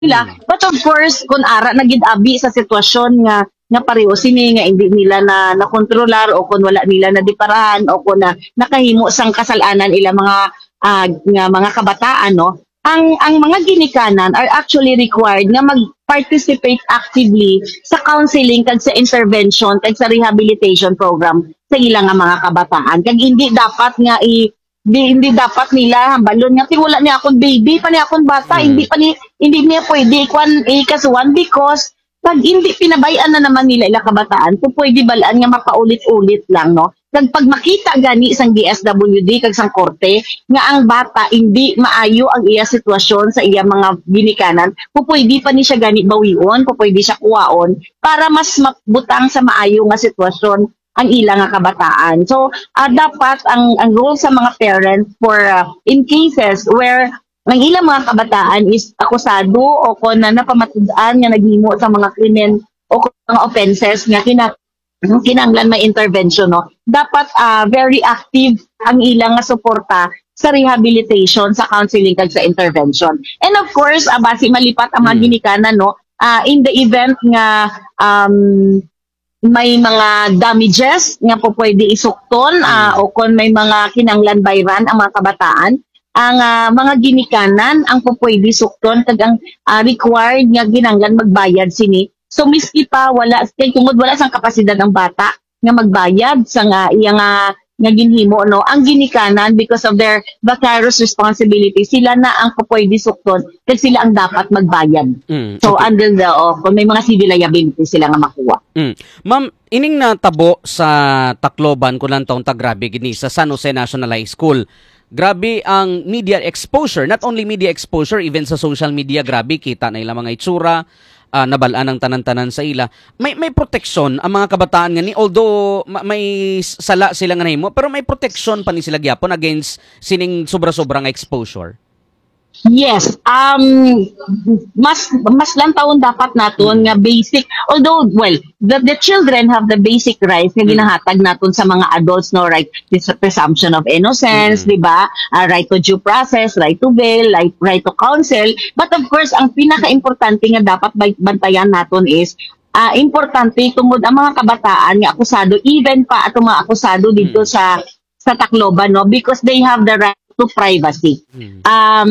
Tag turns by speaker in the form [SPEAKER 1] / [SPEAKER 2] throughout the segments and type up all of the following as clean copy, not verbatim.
[SPEAKER 1] nila.
[SPEAKER 2] Mm.
[SPEAKER 1] But of course, kung ara na gid abi sa sitwasyon nga pareho sini nga hindi nila na nakontrolar o kung wala nila na diparahan o kung na nakahimo sang kasalanan ila mga nga mga kabataan no, ang mga ginikanan are actually required nga mag-participate actively sa counseling kag sa intervention kag sa rehabilitation program sa ilang nga mga kabataan. Kag hindi dapat nila hambalon nga wala niya akong baby pa niya akong bata,
[SPEAKER 2] Mm.
[SPEAKER 1] hindi niya pwede ikwan ikasuhan because pag hindi pinabayaan na naman nila ila kabataan, kung pwede balaan nga mapaulit-ulit lang, no? Kag pag makita gani sang DSWD kag sang korte nga ang bata hindi maayo ang iya sitwasyon sa iya mga ginikanan, kung pwede pa ni siya gani bawion, kung pwede siya kuwaon para mas mabutang sa maayo nga sitwasyon ang ilang nga kabataan. So, dapat ang role sa mga parents for in cases where ang ilang mga kabataan is akusado o kung na napamatud-an nga naghimo sa mga krimen o kung mga offenses nga kinanglan may intervention no, dapat very active ang ilang nga suporta sa rehabilitation, sa counseling kag sa intervention. And of course, basi malipat ang mga
[SPEAKER 2] Mm.
[SPEAKER 1] ginikanan no, in the event nga may mga damages nga po pwede isukton
[SPEAKER 2] Mm.
[SPEAKER 1] o kung may mga kinanglan bayran ang mga kabataan, ang mga ginikanan ang po pwede sukton kag ang required nga ginanglan magbayad sini. So miski pa wala kay tungod wala sang kapasidad ang bata nga magbayad sa iya nga ginhimo no, ang ginikanan because of their vicarious responsibility sila na ang po pwede sukton kag sila ang dapat magbayad. So
[SPEAKER 2] Okay.
[SPEAKER 1] under the kung may mga civil liability sila nga makuha.
[SPEAKER 2] Mm. Ma'am, ining natabo sa Tacloban ko lang taong tagrabe gini sa San Jose National High School. Grabe ang media exposure, not only media exposure, even sa social media, grabe kita na ilang mga itsura, nabalaan ang tanan-tanan sa ila. May proteksyon ang mga kabataan nga ni, although may sala sila nga nahimo, pero may proteksyon pa ni sila gyapon against sining sobra-sobra nga exposure.
[SPEAKER 1] Yes, mas lang taon dapat naton nga basic, although well the children have the basic rights nga ginahatag naton sa mga adults no, right, this presumption of innocence,
[SPEAKER 2] Mm.
[SPEAKER 1] di ba? Right to due process, right to bail, right to counsel, but of course ang pinaka-importante nga dapat bantayan naton is importante tungod ang mga kabataan nga akusado, even pa atong mga akusado dito
[SPEAKER 2] Mm.
[SPEAKER 1] sa Tacloban no, because they have the right to privacy.
[SPEAKER 2] Mm.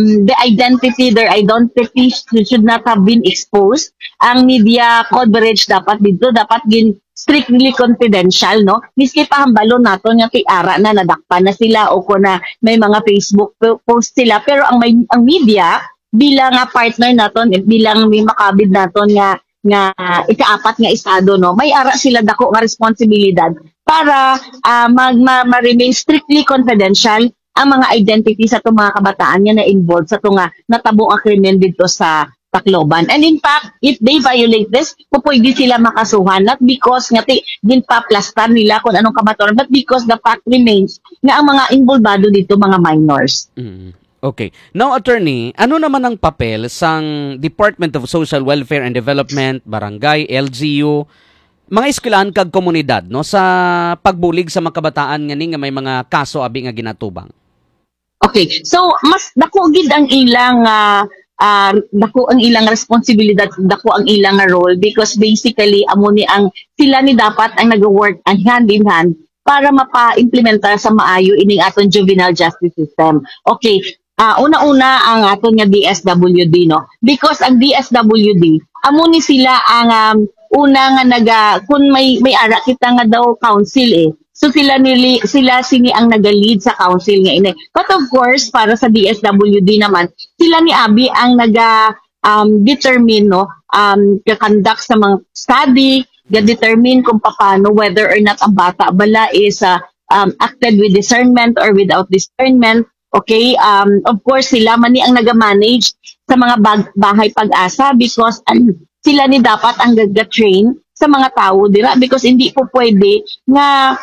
[SPEAKER 1] Their identity should not have been exposed. Ang media coverage dapat strictly confidential no. Miski pa hambalo nato nga kay ara na nadakpan na sila o kung na may mga Facebook post sila, pero ang media bilang partner naton bilang may makabid naton nga ikaapat nga estado no, may ara sila dako nga responsibilidad para ma-remain strictly confidential ang mga identity sa itong mga kabataan nga na-involved sa itong natabo ang krimen dito sa Tacloban. And in fact, if they violate this, pwede sila makasuhan, not because nga ginpaplastan nila kung anong kabaturan, but because the fact remains nga ang mga involvado dito mga minors.
[SPEAKER 2] Mm. Okay. Now, attorney, ano naman ang papel sang Department of Social Welfare and Development, Barangay, LGU, mga eskwelahan kag komunidad no sa pagbulig sa mga kabataan nga may mga kaso abi nga ginatubang?
[SPEAKER 1] Okay, so mas dako gid ang ilang dako ang ilang responsibilidad, dako ang ilang role because basically amo ni ang sila ni dapat ang nag-work ang hand in hand para mapa-implementar sa maayo ining aton juvenile justice system. Okay, una-una ang aton nga DSWD no, because ang DSWD amo ni sila ang una nga kung may ara kita nga daw council so sila sini ang naga-lead sa council nga ini. But of course, para sa DSWD naman, sila ni Abi ang determine no, conduct sa mga study, determine kung paano whether or not ang bata bala is acted with discernment or without discernment. Okay, of course sila man ni ang naga-manage sa mga bahay pag-asa because sila ni dapat ang gaga-train sa mga tao dira because hindi po pwede nga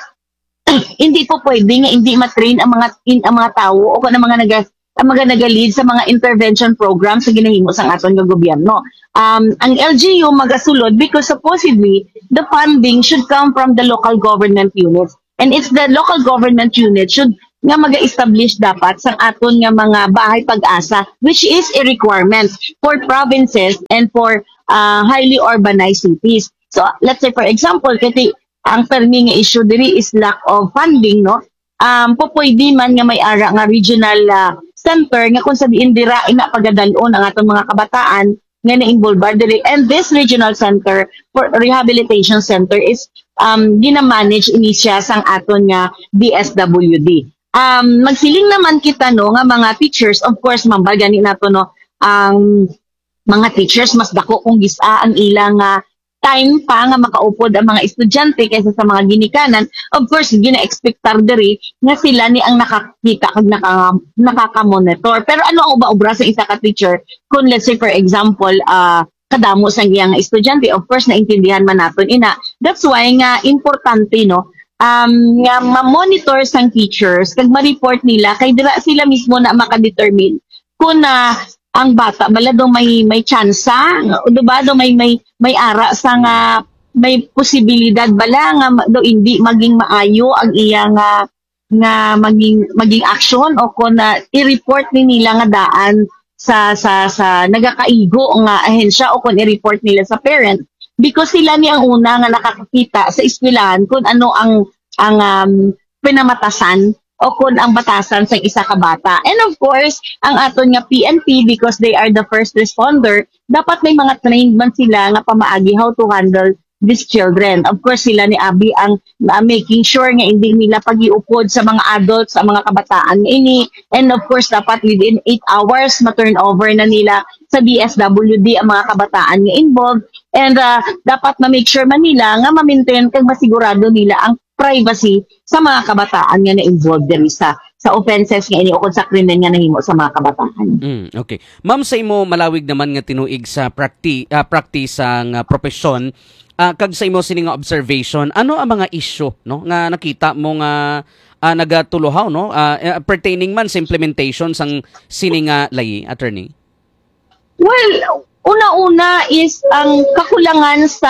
[SPEAKER 1] hindi matrain ang mga tao o kung ang mga naga-lead sa mga intervention programs sa ginahimo sang aton nga gobyerno. Ang LGU magasulod because supposedly the funding should come from the local government units. And it's the local government unit should nga mag-establish dapat sa aton nga mga bahay pag-asa, which is a requirement for provinces and for highly urbanized cities. So let's say for example, kasi ang permi nga issue diri is lack of funding, no? Pupwede man nga may ara nga regional center nga kung sabihin dira ina pagadalon ang atong mga kabataan nga na-involve diri, and this regional center for rehabilitation center is gina-manage ini siya sang aton nga DSWD. Magsiling naman kita no nga mga teachers, of course mambal gani nato no, ang mga teachers mas dako kung gisa ang ilang time pa nga makaupod ang mga estudyante kaysa sa mga ginikanan. Of course gina-expectar diri nga sila ni ang nakakita kag nakaka-monitor. Pero ano ang uba-ubra sa isa ka teacher kung let's say for example kadamo sa iyang estudyante, of course naintindihan man naton ina. That's why nga importante no, nga ma-monitor sang teachers kag ma-report nila kay dira sila mismo na makadetermine kung ang bata bala do may tsansa, do ba do may ara sa nga may posibilidad bala nga do hindi maging maayo ang iyang nga maging action, o kung i-report ni nila nga daan sa nagakaigo nga ahensya, o kung i-report nila sa parent, because sila ni ang una nga nakakakita sa eskwelahan kung ano ang pinamatasan o kung ang batasan sa isa ka bata. And of course, ang aton nga PNP, because they are the first responder, dapat may mga trained man sila nga pamaagi how to handle these children. Of course, sila ni Abby ang making sure nga hindi nila pagiupod sa mga adults, sa mga kabataan ini. And of course, dapat within 8 hours ma-turn over na nila sa DSWD ang mga kabataan nga involved. And dapat ma-make sure man nila nga ma-maintain kag masigurado nila ang privacy sa mga kabataan nga na-involved din sa offenses nga ini o sa krimen nga nahimo sa mga kabataan.
[SPEAKER 2] Okay. Ma'am, sa imo malawig naman nga tinuig sa practice ang profesyon, kag sa imo sining observation, ano ang mga issue no nga nakita mo nga nagatuluhaw no pertaining man sa implementation sang sining layi, attorney?
[SPEAKER 1] Well, una-una is ang kakulangan sa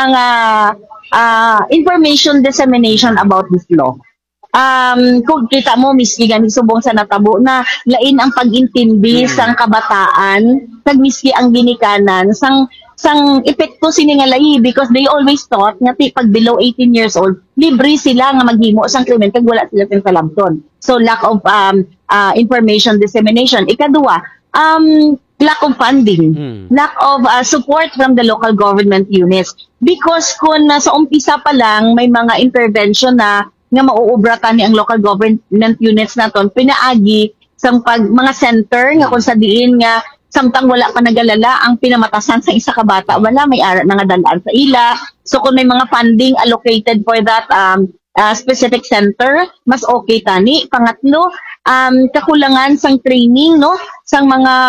[SPEAKER 1] information dissemination about this law. Kung kita mo, miski ganit subong sa natabo na lain ang pag-intindi sang kabataan, kag miski ang ginikanan, sang epekto sini nga lahi, because they always thought nga pag below 18 years old, libre sila nga maghimo sang krimen kag wala sila sa labton. So lack of information dissemination. Ikaduwa, lack of funding, lack of support from the local government units. Because kung sa umpisa pa lang may mga intervention na nga mauubratan ni ang local government units naton, pinaagi sa mga center nga kung sa diin nga samtang wala pa nagalala ang pinamatasan sa isa ka bata, wala may ara na nga dalaan sa ila. So kung may mga funding allocated for that specific center, mas okay tani. Pangatlo, kakulangan sang training no sang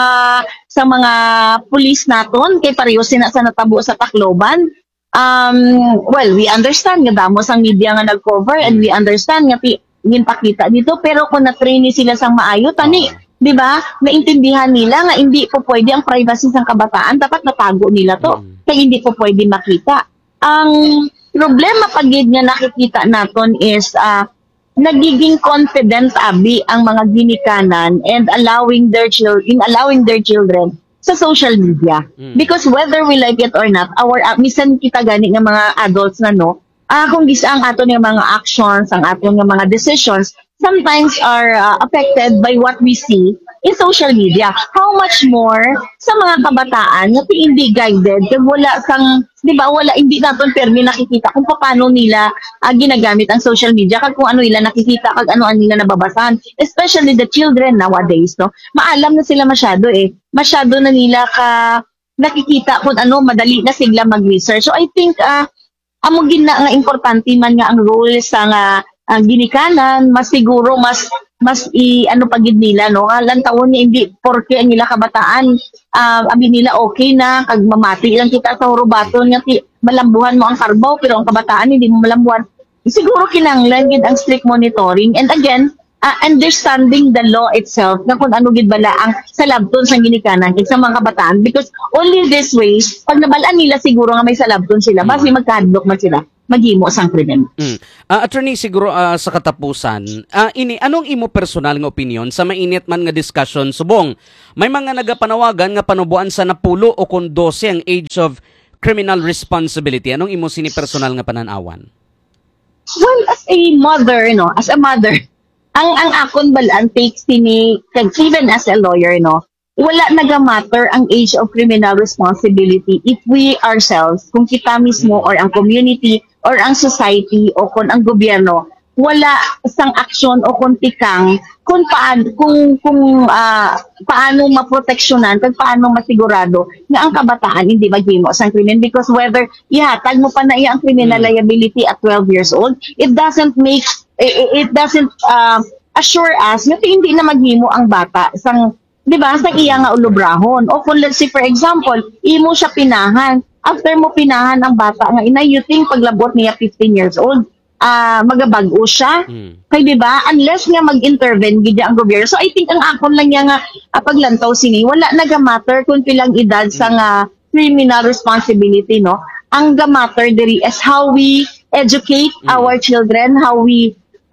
[SPEAKER 1] mga pulis naton kay pareho sina sa natabo sa Tacloban. Well, we understand nga damo sang media nga nag-cover, and we understand nga ginpakita dito, pero kung na-train sila sang maayo tani, di ba? Naintindihan nila nga hindi po pwede ang privacy sang kabataan, dapat natago nila to kaya hindi po pwede makita. Ang problema pagid nga nakikita naton is nagiging confident abi ang mga ginikanan and allowing their children sa social media, because whether we like it or not, our misan kita gani nga mga adults na no, kung gisa ang aton nga mga actions, ang aton nga mga decisions sometimes are affected by what we see in social media. How much more sa mga kabataan nga hindi guided, kag wala sang, di ba, wala, hindi naton permi nakikita kung paano nila ginagamit ang social media, kag kung ano nila nakikita, kag ano nila nababasan, especially the children nowadays, no? Maalam na sila masyado masyado na nila nakikita kung ano, madali na sila mag-research. So I think amo gina nga importante man nga ang role sa ang ginikanan, mas siguro mas ano pagid nila no, lantawon ni hindi porke ang nila kabataan abi nila okay na kag mamati lang kita sa hurubaton nga malambuhan mo ang karbaw, pero ang kabataan hindi mo malambuhan. Siguro kinahanglan gid ang strict monitoring, and again understanding the law itself nga kung ano gid bala ang salabton sa ginikanan kay sa mga kabataan, because only this way pag nabalaan nila siguro nga may salabton sila, basi magkahadlok man sila maghimo sang krimen.
[SPEAKER 2] Attorney, siguro sa katapusan, anong imo personal nga opinion sa mainit man nga discussion subong? May mga nagapanawagan nga panubuan sa napulo o kung 12 ang age of criminal responsibility. Anong imo sini personal nga pananawan?
[SPEAKER 1] Well, as a mother, ang akon balaan takes sini, even as a lawyer, wala naga-matter ang age of criminal responsibility if we ourselves, kung kita mismo or ang community or ang society o kung ang gobyerno, wala isang aksyon o kung tikang kung paano maproteksyonan kung paano masigurado na ang kabataan hindi maghimo sang krimen, because whether ihatag mo pa na iya ang criminal liability at 12 years old, it doesn't assure us na hindi na maghimo ang bata sang, di ba, sa iya nga ulubrahon. O kung let's say for example, imo siya pinahan. After mo pinahan ang bata nga ina, you think paglabot niya 15 years old, magabago siya. Kay di ba? Unless nga mag-intervene gid ang gobyerno. So I think ang akon lang niya nga paglantaw sini, wala naga-matter kung pilang edad sa nga criminal responsibility, no? Ang ga-matter diri is how we educate our children, how we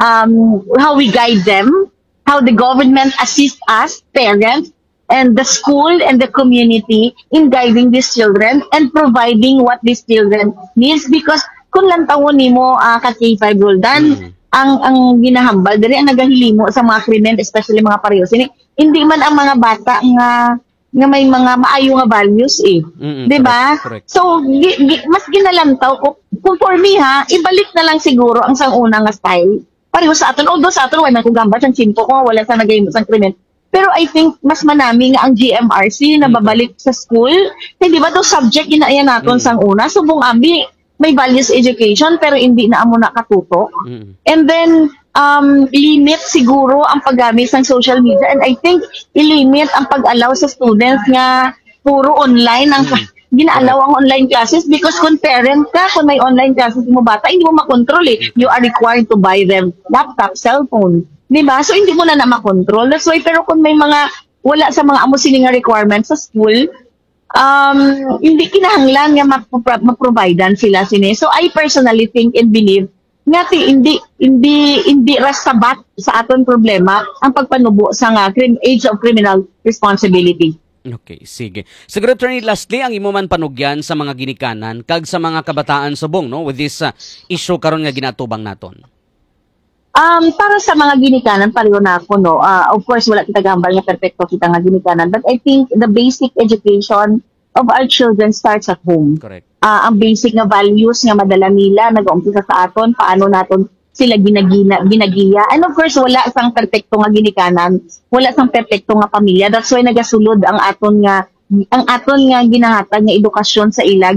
[SPEAKER 1] guide them, how the government assists us, parents, and the school and the community in guiding these children and providing what these children needs. Because kung lang tawon nimo ka K5 Roldan, ang ginahambal diri ang nagahilimo sa mga krimen, especially mga pareho sini, hindi man ang mga bata nga may mga maayo nga values di ba? So mas ginalantaw ko kung for me ibalik na lang siguro ang sang una nga style pareho sa aton, although sa aton wala man ko gamba sang chimpo ko wala sa nagahimo sang krimen. Pero I think mas manami nga ang GMRC na babalik sa school. Hindi ba to subject inaya naton sang una, subong ambi may values education pero hindi na amo nakatuto. And then limit siguro ang paggamit ng social media, and I think i-limit ang pag-allow sa students nga puro online ang gina-allow ang online classes, because kung parent ka, kung may online classes mo bata, hindi mo makontrol You are required to buy them laptop, cellphone. Di ba? So hindi mo na makontrol. That's why, pero kung may mga wala sa mga amo sining requirements sa school, hindi kinahanglan nga ma-providean sila sini. So I personally think and believe nga hindi rasabat sa aton problema ang pagpanubo sa nga age of criminal responsibility.
[SPEAKER 2] Okay, sige. Siguro, Attorney, lastly, ang imo man panugyan sa mga ginikanan kag sa mga kabataan subong, no, with this issue karon nga ginatubang naton.
[SPEAKER 1] Para sa mga ginikanan, pareho na ako, no. Of course, wala kita gambal nga perfecto kita nga ginikanan, but I think the basic education of our children starts at home.
[SPEAKER 2] Correct.
[SPEAKER 1] Ang basic nga values nga madala nila, nag-uumpisa sa aton, paano naton sila ginagiya. And of course, wala sang perfecto nga ginikanan, wala sang perfecto nga pamilya. That's why nagasulod ang aton nga ginahatag nga edukasyon sa ila,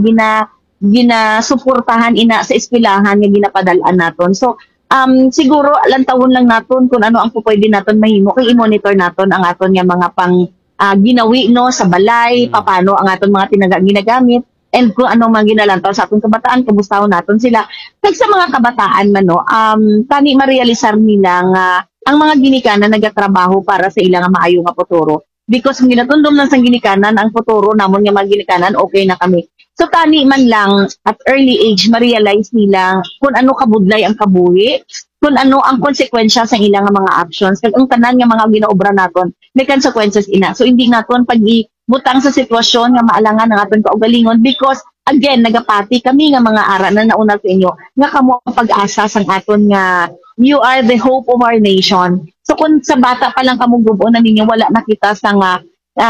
[SPEAKER 1] ginasuportahan ina sa eskwelahan nga ginapadalaan naton. So, siguro lantawon lang naton kung ano ang pupwede naton mahimo, kay i-monitor naton ang aton nga mga ginawi no sa balay, paano ang aton mga ginagamit, and kung ano man ginalantaw sa atong kabataan, kabustahon naton sila. Kag sa mga kabataan man, no, tani marealisar nila nga ang mga ginikanan nagatrabaho para sa ilang maayo nga futuro. Because kung ginatundom lang sa ginikanan, ang futuro namon nga mga ginikanan, okay na kami. So tani man lang at early age ma-realize nila kung ano kabudlay ang kabuhi, kung ano ang konsekwensya sa ilang mga actions. Kag ang tanan nga mga ginaobra naton, may consequences ina. So hindi naton butang sa sitwasyon nga maalangan ng aton kaugalingon, because again nagapati kami nga mga ara na nauna sa inyo nga kamo ang pag-asa sang aton nga you are the hope of our nation. So kung sa bata pa lang kamo gubo na ninyo, wala na kita sa nga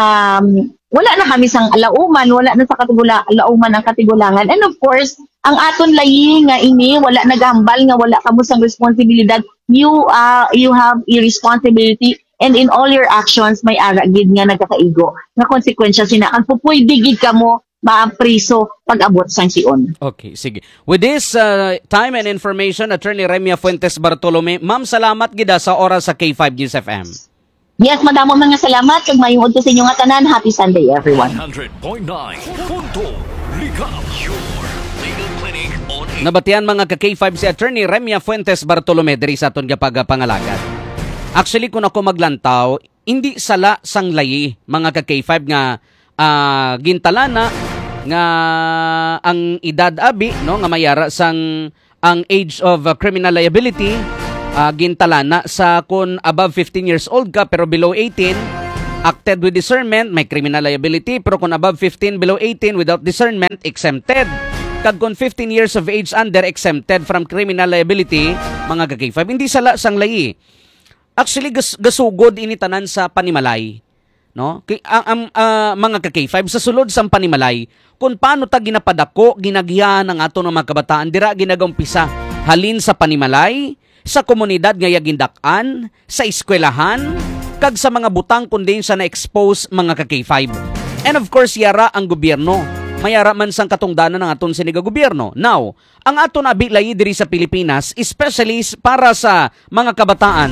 [SPEAKER 1] wala na kami sang alauman, wala na sa alauman ang katigulangan. And of course, ang aton layi nga ini wala nagambal nga wala kamo sang responsibilidad. You have a responsibility, and in all your actions may ara gid nga nagkakaigo nga konsekwensya sina ang pupuydi gid kamo maapriso pag-abot sang sion.
[SPEAKER 2] Okay, sige. With this time and information, Attorney Remia Fuentes Bartolome, ma'am, salamat gid sa oras sa K5 News FM.
[SPEAKER 1] Yes, madamo mga salamat kag mayong udto sa inyo nga tanan. Happy Sunday everyone.
[SPEAKER 3] 100.9 Punto Likap, your legal clinic on
[SPEAKER 2] Nabatian mga ka-K5 si Attorney Remia Fuentes Bartolome diri sa aton pangalagan. Actually, kung ako maglantaw, hindi sala sang layi mga ka-K5 nga gintalana nga ang edad abi no nga mayara sang ang age of criminal liability gintalana sa kun above 15 years old ka pero below 18 acted with discernment may criminal liability pero kung above 15 below 18 without discernment exempted. Kag kung 15 years of age under exempted from criminal liability mga ka-K5 hindi sala sang layi. Actually gasugod ini tanan sa panimalay. No? Ang mga ka-K5 sa sulod sang panimalay kung paano ta ginapadako ginagihan ang ato ng mga kabataan dira ginagampisa halin sa panimalay sa komunidad nga yagindak-an sa eskwelahan kag sa mga butang kundi sa na-expose mga ka-K5 and of course yara ang gobyerno mayara man sang katungdanan ng aton siniga gobyerno. Now ang aton abilay diri sa Pilipinas especially para sa mga kabataan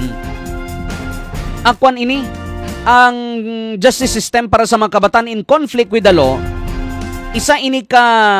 [SPEAKER 2] akwan ini ang justice system para sa mga kabataan in conflict with the law, isa ini ka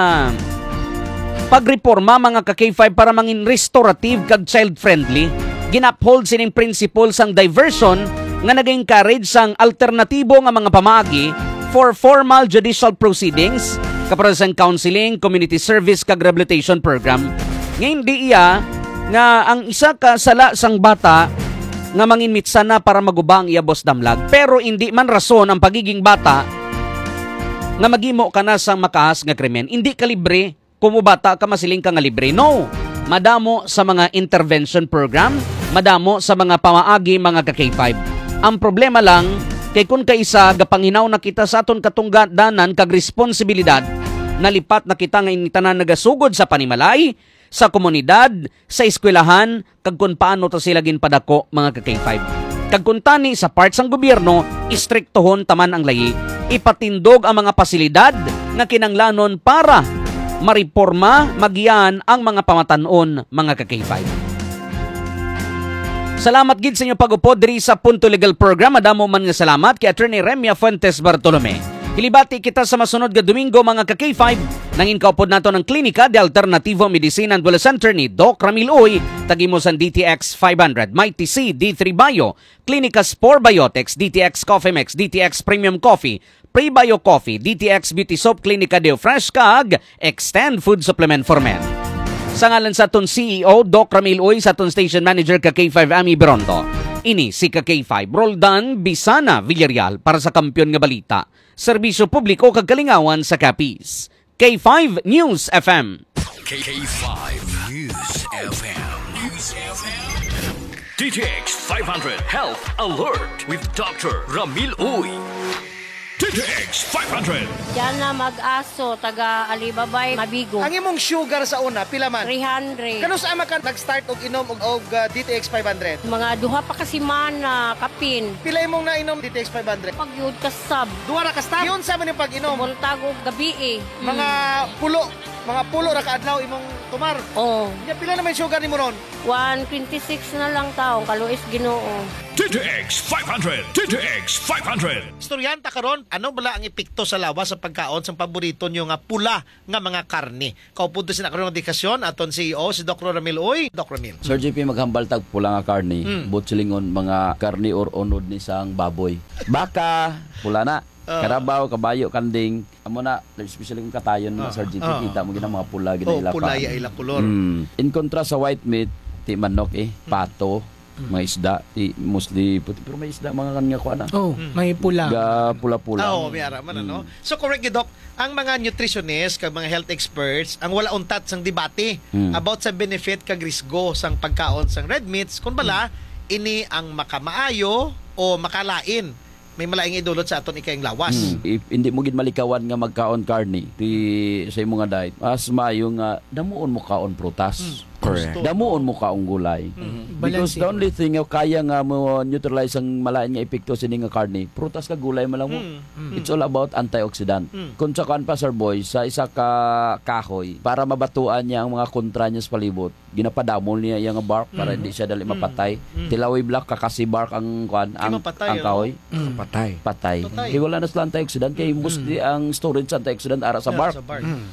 [SPEAKER 2] pagreforma mga ka-K5 para mangin restorative kag child-friendly. Ginuphold sining principles sang diversion nga nag-encourage sang alternatibo nga mga pamaagi for formal judicial proceedings, kaparasang counseling, community service kag rehabilitation program. Ngayon di iya nga ang isa ka sala sang bata nga manginmitsan na para magubang iabos damlag pero hindi man rason ang pagiging bata nga magimo ka na sa makahas nga krimen. Hindi ka libre kumubata ka masiling ka nga libre. No, madamo sa mga intervention program, madamo sa mga pamaagi mga ka-K5. Ang problema lang kay kun kaisa gapanginaw na kita sa aton katungdanan kag responsibilidad nalipat na kita nga initanan nagasugod sa panimalay sa komunidad, sa eskwelahan, kag kung paano to sila ginpadako mga ka-K5. Kag kung tani sa parts ng gobyerno, istriktohon taman ang layi, ipatindog ang mga pasilidad nga kinanglanon para mariporma, magiyan ang mga pamatanon mga ka-K5. Salamat gid sa inyo pag-upod diri sa Punto Legal Program. Madamo man nga salamat kay Attorney Remia Fuentes Bartolome. Hilibati kita sa masunod nga Domingo mga ka-K5 nangin kaupod nato ng Klinika de Alternativo Medicina and Wellness Center ni Doc Ramil Uy tagimosan DTX 500, Mighty C, D3 Bio, Klinika Spore Biotics, DTX Coffee Mix, DTX Premium Coffee, Prebio Coffee, DTX Beauty Soap, Klinika Deo Fresh kag Extend Food Supplement for Men. Sa ngalan sa aton CEO Doc Ramil Uy sa aton Station Manager ka-K5 Ami Beronto. Ini si ka-K5 Roldan Bisana Villarreal para sa Kampiyon nga Balita. Serbisyo publiko kag kalingawan sa Capiz. K5 News FM.
[SPEAKER 3] K5 News FM. DTX 500 Health Alert with Dr. Ramil Uy. DTX 500.
[SPEAKER 4] Yan na mag-aso, taga Alibabay, Mabigo.
[SPEAKER 5] Ang imong sugar sa una, pila man?
[SPEAKER 4] 300.
[SPEAKER 5] Kano sa ama ka nag-start og inom og DTX 500?
[SPEAKER 4] Mga duha pa kasi man na kapin.
[SPEAKER 5] Pila imong nainom DTX 500?
[SPEAKER 4] Pag yun ka sab.
[SPEAKER 5] Duha ra ka stop. Yun sa man yung pag-inom.
[SPEAKER 4] Buntag og gabi eh.
[SPEAKER 5] Mga pulo ra ka adlaw imong tumar.
[SPEAKER 4] Oh,
[SPEAKER 5] Ya pila naman sugar nimo ron?
[SPEAKER 4] 126 na lang taong kaluis Ginoo.
[SPEAKER 3] DTX 500. DTX 500.
[SPEAKER 5] Istoryanta karon, ano bala ang epekto sa lawas sa pagkaon sa paborito nyo nga pula nga mga karne? Kaupunto sina karon nga dikasyon aton CEO si Dr. Ramil Uy. Dr. Ramil.
[SPEAKER 6] Sir JP maghambal tag pula nga karni, butchilingon mga karni or unod ni sang baboy. Baka, pula na. Karabaw, kabayo, kanding. Amo na, especially kung katayon mo, Sir JP, kita mo gina mga pula, gina
[SPEAKER 5] Oh,
[SPEAKER 6] ila
[SPEAKER 5] pula ya ila kulor.
[SPEAKER 6] In contrast sa white meat, ti manok pato, mga isda, mostly puti, pero may isda mga kanya ko na.
[SPEAKER 7] Oh, may pula.
[SPEAKER 6] Pula-pula.
[SPEAKER 5] Oo, may ara man ano. So correct gid Doc, ang mga nutritionists kag mga health experts ang wala untat sang debate about sa benefit kag risgo sang pagkaon sang red meats kun bala ini ang makamaayo o makalain. May malaing idulot sa aton ikayang lawas.
[SPEAKER 6] If hindi mo gid malikawan nga magkaon karni sa imong nga diet, mas maayo nga damuon mo kaon prutas.
[SPEAKER 5] Correct.
[SPEAKER 6] Damuon mo kaong gulay. Because the only thing nga kaya nga mo neutralize ang malain nga epekto sini nga karni, prutas ka gulay mo lang mo. It's all about antioxidant. Kung sa kan pa Sir Boy, sa isa ka kahoy, para mabatuan niya ang mga kontra niya sa palibot, ginapadamol niya yung bark para hindi siya dali mapatay. Tilawi black kakasi bark ang kuan ang kahoy. Patay. Kaya wala na sa antioxidant kay mostly ang storage sa antioxidant ara sa bark.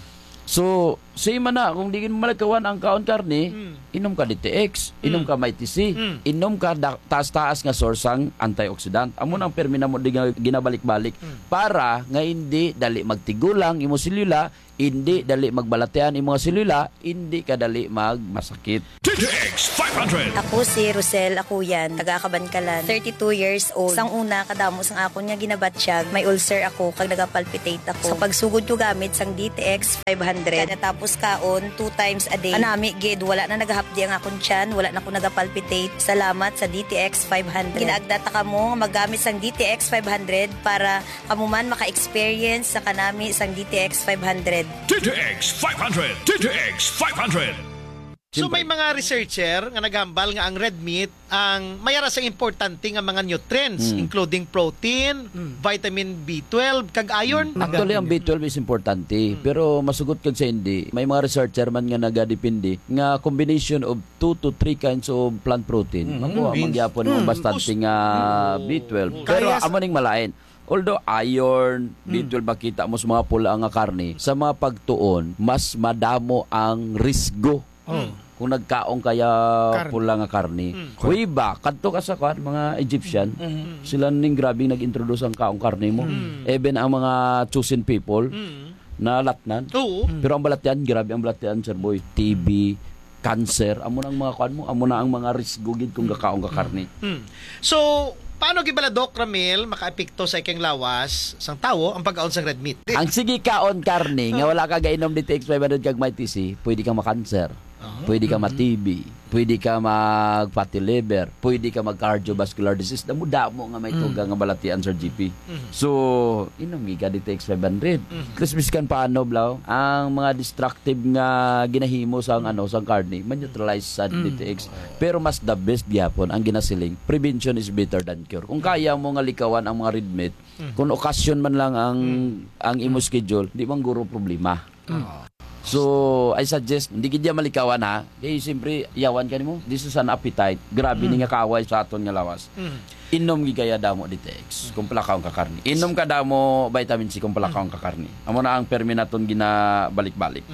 [SPEAKER 6] So, say man na, kung di mo malakawan ang kaon karne, inom ka DTX, inom ka MyTC, inom ka taas-taas nga source ang antioxidant. Amo nang permina mo di ginabalik-balik para nga hindi dali magtigulang imo selula, hindi dali magbalatean imo selula, hindi ka dali magmasakit.
[SPEAKER 3] DTX 500.
[SPEAKER 7] Ako si Rosel Akuyan, taga Kabankalan, 32 years old. Sang una, kadamo sang akon nga ginabatsyag, may ulcer ako, kag nagapalpitate ako. Sa pagsugod ko gamit sang DTX 500, natapos kaon 2 times a day. Anami, gid, wala na nagahapdi ang akon tiyan, wala na ko nagapalpitate. Salamat sa DTX 500. Ginaagdata ka mo magamit sang DTX 500 para kamuman maka-experience sa kanami sang DTX 500.
[SPEAKER 3] DTX 500. DTX 500.
[SPEAKER 5] So may mga researcher nga naghambal nga ang red meat ang mayara sa importante nga mga nutrients including protein, vitamin B12 kag iron.
[SPEAKER 6] Actually, ang B12 is importante. Pero masugot kag sa hindi, may mga researcher man nga nagadepende nga combination of 2 to 3 kinds of plant protein. Makuha, mangyapon mo bastante nga B12. Pero amo ning malain. Although iron, B12 makita mo sa mga pula nga karne, sa mga pagtuon, mas madamo ang risgo. Kung nagkaong kaya pula nga karne. Huy ba, kadto ka sa mga Egyptian, sila ning grabing nag-introduce ang kaong karne mo. Even ang mga chosen people na latnan.
[SPEAKER 5] Oo.
[SPEAKER 6] Pero ang balatian, grabe ang balatian, sir boy. TB, cancer, amo na ang mga kuan mo, amo na ang mga risgo gid kung gakaong ka karne.
[SPEAKER 5] So, paano gibala Doc Ramil makaepekto sa ikang lawas sang tawo ang pag-aon sang red meat?
[SPEAKER 6] Ang sige kaon karne nga wala ka gainom DTX 500 kag MyTC, pwede kang makanser. Pwede ka ma-TB, pwede ka mag-fatty liver, pwede ka mag-cardiovascular disease. Damo nga may tuga nga balatian sa GP. So, inom ka DTX 500. Krispiskan paano blaw ang mga destructive nga ginahimo sang sang karne, man-neutralize sa DTX. Pero mas the best gyapon ang ginasiling, prevention is better than cure. Kung kaya mo nga likawan ang mga red meat, kung okasyon man lang ang imo schedule, di man guro problema. So, I suggest, hindi kidya malikawan ha. Kaya siyempre, yawan ka mo. This is an appetite. Grabe ni nga kaway sa aton nga lawas. Inom gigaya damo DTX, kung palakaw ka karni. Inom ka damo vitamin C kung palakaw ka karni. Amo na ang perminaton ginabalik-balik.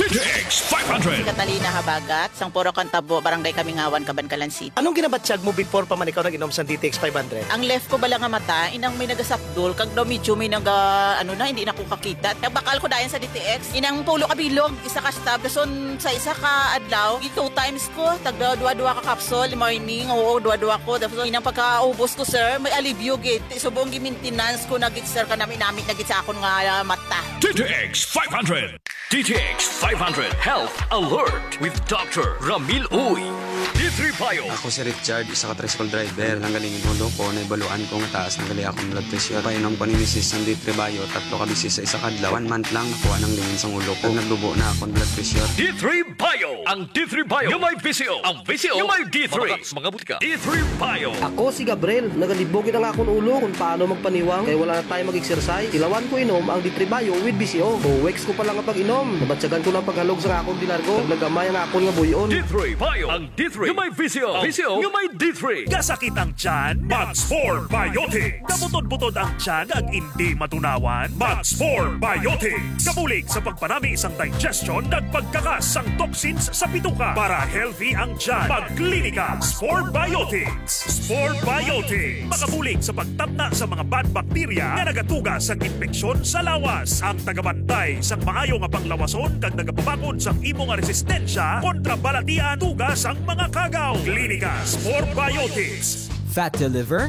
[SPEAKER 3] DTX 500.
[SPEAKER 8] Catalina Habagat, sang Puro Cantabo, Barangay Kamingawan, Cabancalan City.
[SPEAKER 5] Anong ginabatsyag mo before pa man ikaw nag-inom sa DTX 500?
[SPEAKER 8] Ang left ko bala nga mata, inang may nagasakdol, kag daw medyo may hindi na ko kakita. Nagbakal ko dayan sa DTX, inang pulo kabilog, isa ka stab, dason sa isa ka adlaw, 2 times ko, tagda dua-dua ka capsule, morning, dua-dua ko, dason inang pagkaubos ko sir, may alivio git, subong gi-maintenance ko nagit sir, kanami nagit sa akon nga mata.
[SPEAKER 3] DTX 500. DTX 500 Health Alert with Dr. Ramil Uy. D3 Bio.
[SPEAKER 9] Ako si Richard, isa ka tricycle driver. Nanggalingin ulo ko, naibaluan ko nga taas ng gali akong blood pressure. Painom ko ni Mrs. ng D3 Bio, 3 ka bisis sa isa kadlaw. 1 month lang nakuha ng lingin sa ulo ko. Naglubo na akong blood pressure.
[SPEAKER 3] D3 Bio. Ang D3 Bio. Yung may VCO. Ang VCO. Yung may D3. Mga butika. D3 Bio.
[SPEAKER 10] Ako si Gabriel. Nagalibogin ang akong ulo kung paano magpaniwang. Kaya wala na tayo mag-exercise. Ilawan ko inom ang D3 Bio with VCO. O weeks ko pa lang ang pag-inom. Nabatsagan ko lang paghalog sa akong dinargo. Naglagamay ang akong nga buyon.
[SPEAKER 3] D3 Bio. Ang D3. Yung may VCO. Ang VCO. Yung may D3.
[SPEAKER 11] Kasakit ang tiyan, Max4 Biotic. Kabutod-butod ang tiyan ag hindi matunawan, Max4 Biotic. Kabulig sa pagpanami isang digestion at pagkakas ang toxins sa bituka para healthy ang tiyan. Magklinika, Spore Biotics. Spore Biotics. Makabulig sa pagtabna sa mga bad bacteria na nagatugas sa infeksyon sa lawas. Ang tagabantay sa maayo nga panglawason kag nagapabakod sa imong resistensya kontra balatian tugas ang mga kagaw. Klinika Spore Biotics.
[SPEAKER 12] Fat to liver?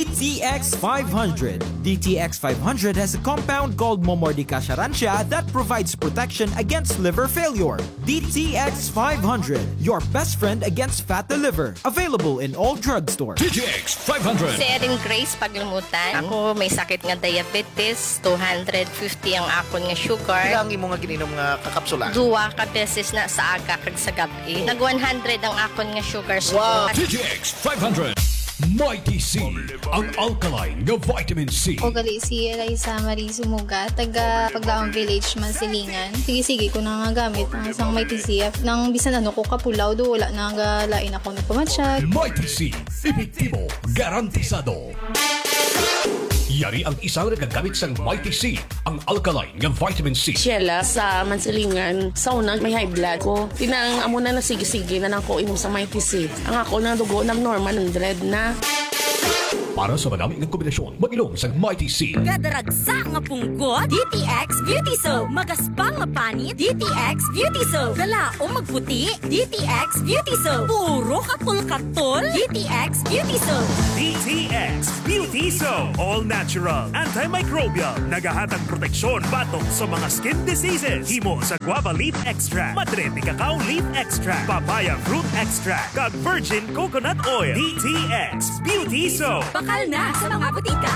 [SPEAKER 12] DTX 500. DTX 500 has a compound called Momordica charantia that provides protection against liver failure. DTX 500, your best friend against fat to liver. Available in all drugstores.
[SPEAKER 3] DTX 500.
[SPEAKER 7] Si Erin Grace Paglumutan. Ako may sakit nga diabetes, 250 ang akon nga sugar.
[SPEAKER 5] Ilang imo nga gininom nga kakapsula?
[SPEAKER 7] 2 ka beses na sa aga kag sa gabi. Nag 100 ang akon nga sugar.
[SPEAKER 5] Wow.
[SPEAKER 3] DTX 500. Mighty C, ang alkaline nga vitamin C.
[SPEAKER 13] O gali si Eliza Marie Sumuga, taga Pagdaong Village, Mansilingan. Sige, ko na nga gamit ang isang Mighty C. Nang bisan ko kapulaw, do wala na nga lain ako nagpamatsyag.
[SPEAKER 3] Mighty C, epektibo, garantisado. Yari ang isang nagagamit sa Mighty C, ang alkaline nga vitamin C.
[SPEAKER 14] Sheila sa Mansilingan, sa unang may high blood ko. Tinang amo na sige-sige na nang ko imo sa Mighty C. Ang ako na dugo ng normal 100 na.
[SPEAKER 3] Para sa manami ng kombinasyon, mag-ilong sa Mighty C.
[SPEAKER 15] Kadaragsa nga punggot, DTX Beauty Soap. Magaspang nga panit, DTX Beauty Soap. Galaong magputi, DTX Beauty Soap. Puro kapul-katol, DTX Beauty Soap.
[SPEAKER 11] DTX Beauty Soap. All natural, antimicrobial, nagahatag proteksyon batok sa mga skin diseases. Himo sa guava leaf extract, madre de cacao leaf extract, papaya fruit extract, kag virgin coconut oil. DTX Beauty Soap.
[SPEAKER 15] Bakal na sa mga butika.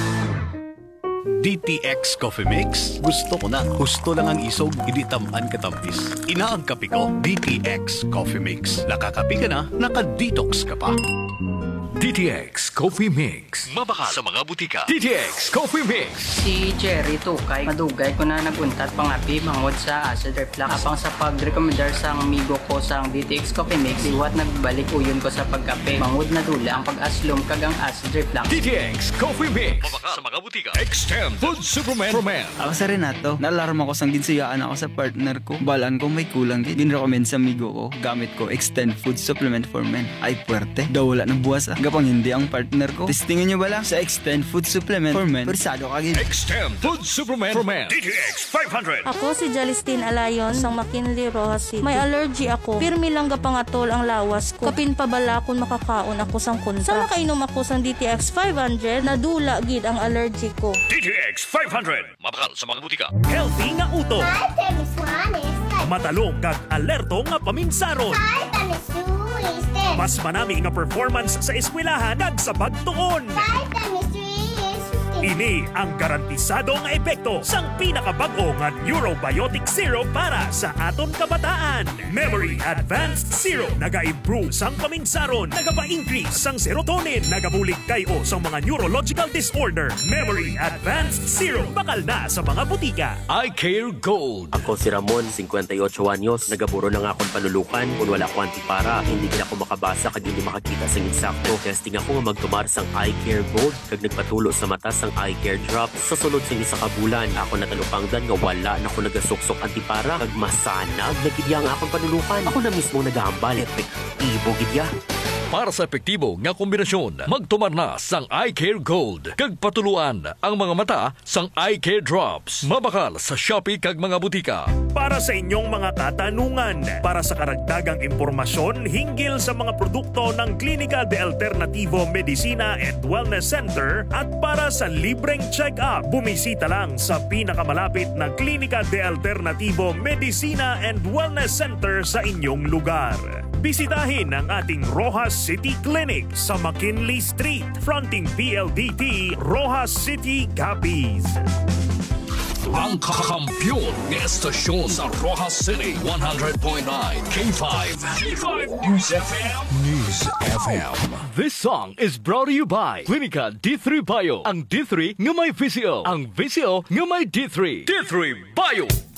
[SPEAKER 16] DTX Coffee Mix. Gusto ko na. Gusto lang ang isog, hindi tamaan katampis. Ina ang kape ko, DTX Coffee Mix. Nakakape ka na, naka-detox ka pa.
[SPEAKER 3] DTX Coffee Mix. Mabakal sa mga butika. DTX Coffee Mix.
[SPEAKER 17] Si Jerry Tukay, madugay ko na naguntat pangapi mangod sa acid reflux. Apang sa pag-recommendar sa amigo ko sa DTX Coffee Mix, liwat nagbalik uyon ko sa pagkape. Mangod na dula ang pag-aslom kagang acid reflux.
[SPEAKER 3] DTX Coffee Mix. Mabakal sa mga butika. Extend Food Superman.
[SPEAKER 18] Ako sa Renato, naalarma ko sang ginsiyaan ako sa partner ko. Balaan ko may kulang din. Ginrecommend sa amigo ko, gamit ko Extend Food Supplement for Men. Ay puwerte, daw wala ng buwas Gapang hindi ang partner ko. Testingin nyo ba lang sa Extend Food Supplement for Men. Persado kagin.
[SPEAKER 3] Extend Food Supplement for Men. DTX 500.
[SPEAKER 19] Ako si Jalistine Alayon sang McKinley Rojas City. May allergy ako. Pirmi lang gapangatol ang lawas ko. Kapin pa bala kung makakaon ako sang kontra. Sa makainom ako sang DTX 500, nadula gid ang allergy ko.
[SPEAKER 3] DTX 500. Mabakal sa mga butika.
[SPEAKER 11] Healthy nga uto. Matalong kag alerto nga paminsaron. Mas manami nga performance sa eskwelahan kag sa pagtuon. Ini ang garantisado nga epekto sang pinakabag-o nga Neurobiotic Syrup para sa aton kabataan. Memory Advanced Syrup naga-improve sang paminsaron, nagapa-increase sang serotonin, nagabulig kayo sa mga neurological disorder. Memory Advanced Syrup bakal na sa mga butika.
[SPEAKER 3] I Care Gold.
[SPEAKER 20] Ako si Ramon, 58 anyos, nagaburo na nga akong panulukan. Kung wala ko antipara, hindi na ako makabasa kag hindi makakita sang insakto. Testing ako nga magtumar sang I Care Gold kag nagpatulo sa mata sang Eye Care Drop. Sa sulod sa isa ka bulan, ako natalupangdan nga wala na ako nagasuksok antipara kag masanag nagidya nga akong panulukan. Ako na mismo nagahambal. Epektibo gidya.
[SPEAKER 3] Para sa epektibo nga kombinasyon, magtumar na sang Eye Care Gold. Kag patuluan ang mga mata sang Eye Care Drops. Mabakal sa Shopee kag mga butika.
[SPEAKER 11] Para sa inyong mga katanungan, para sa karagdagang impormasyon hinggil sa mga produkto ng Klinika de Alternativo Medicina and Wellness Center at para sa libreng check-up, bumisita lang sa pinakamalapit na Klinika de Alternativo Medicina and Wellness Center sa inyong lugar. Bisitahin ang ating Rojas City Clinic sa McKinley Street, fronting PLDT, Rojas City, Capiz.
[SPEAKER 3] Ang kakampiyon ng estasyon sa Rojas City 100.9 K5 News FM. News FM. This song is brought to you by Klinika D3 Bio. Ang D3 nga may VCO. Ang VCO nga may D3. D3 Bio.